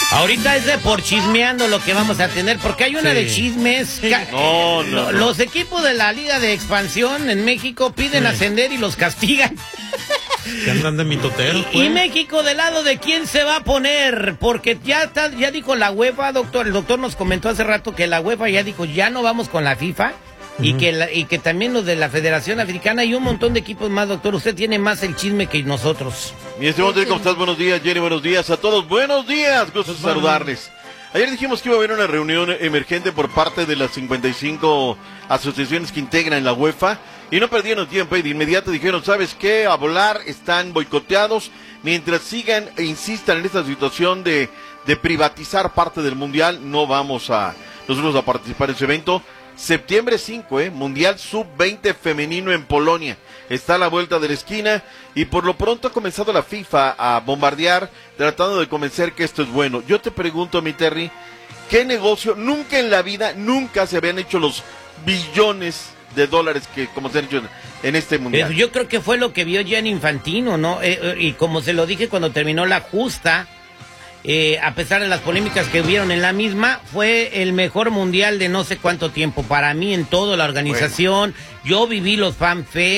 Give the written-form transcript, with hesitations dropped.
Ahorita es de por chismeando lo que vamos a tener, porque hay una de chismes. No. Los equipos de la Liga de Expansión en México piden ascender y los castigan. Que andan de mitoteros, pues. Y México, ¿del lado de quién se va a poner? Porque ya dijo la UEFA, doctor. El doctor nos comentó hace rato que la UEFA ya dijo, ya no vamos con la FIFA. Y que también los de la Federación Africana y un montón de equipos más, doctor. Usted tiene más el chisme que nosotros. Mi estimado Terry, ¿cómo estás? Buenos días, Jenny, buenos días a todos. Buenos días, gusto saludarles. Ayer dijimos que iba a haber una reunión emergente por parte de las 55 asociaciones que integran la UEFA y no perdieron tiempo y de inmediato dijeron, ¿sabes qué? A volar, están boicoteados mientras sigan e insistan en esta situación de privatizar parte del Mundial. No vamos nosotros a participar en ese evento. Septiembre 5, Mundial Sub-20 femenino en Polonia. Está a la vuelta de la esquina y por lo pronto ha comenzado la FIFA a bombardear tratando de convencer que esto es bueno. Yo te pregunto, mi Terry, ¿qué negocio? Nunca en la vida, nunca se habían hecho los billones de dólares que como se han hecho en este Mundial. Yo creo que fue lo que vio Gianni Infantino, ¿no? Y como se lo dije cuando terminó la justa, a pesar de las polémicas que hubieron en la misma, fue el mejor mundial de no sé cuánto tiempo para mí en toda la organización. Yo viví los fanfests.